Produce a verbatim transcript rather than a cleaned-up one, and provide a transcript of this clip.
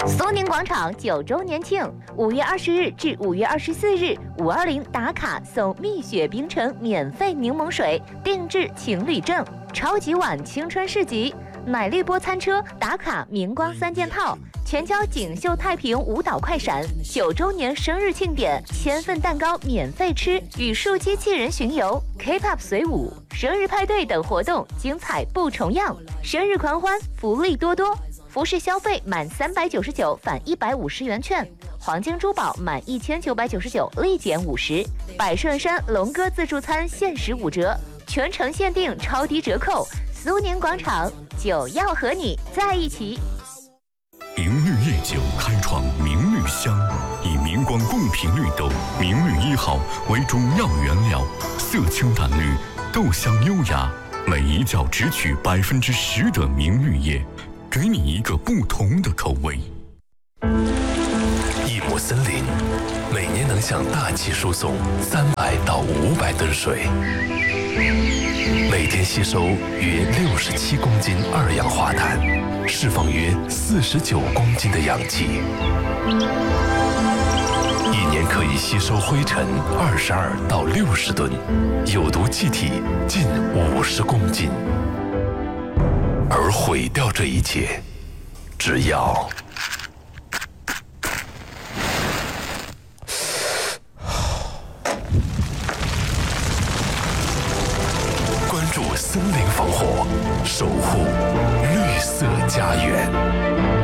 苏宁广场九周年庆，五月二十日至五月二十四日，五二零打卡送蜜雪冰城免费柠檬水，定制情侣证，超级碗青春市集，奶绿波餐车打卡明光三件套，全交锦绣太平舞蹈快闪，九周年生日庆典，千份蛋糕免费吃，语数机器人巡游 ，K-pop 随舞，生日派对等活动精彩不重样，生日狂欢福利多多。服饰消费满三百九十九返一百五十元券，黄金珠宝满一千九百九十九立减五十，百顺山龙哥自助餐限时五折，全程限定超低折扣。苏宁广场，酒要和你在一起。 明绿夜酒开创明绿香，以明光贡品绿豆明绿一号为主要原料，色清淡绿，豆香优雅，每一窖只取百分之十的明绿叶，给你一个不同的口味。 一亩森林每年能向大气输送三百到五百吨水，每天吸收约六十七公斤二氧化碳，释放约四十九公斤的氧气，一年可以吸收灰尘二十二到六十吨，有毒气体近五十公斤。而毁掉这一切，只要关注森林防火，守护绿色家园。